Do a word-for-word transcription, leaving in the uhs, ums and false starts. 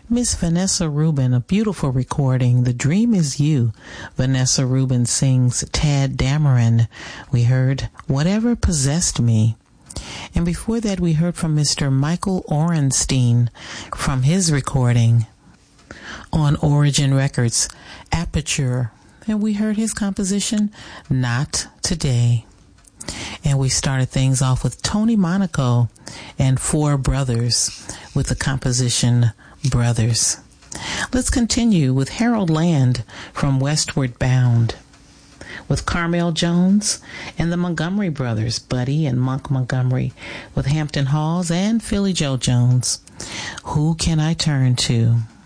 Miss Vanessa Rubin, a beautiful recording. The Dream Is You. Vanessa Rubin sings Tad Dameron. We heard Whatever Possessed Me. And before that, we heard from Mister Michael Orenstein from his recording on Origin Records, Aperture. And we heard his composition, Not Today. And we started things off with Tony Monaco and Four Brothers with the composition Brothers. Let's continue with Harold Land from Westward Bound with Carmel Jones and the Montgomery Brothers, Buddy and Monk Montgomery, with Hampton Halls and Philly Joe Jones. Who Can I Turn To?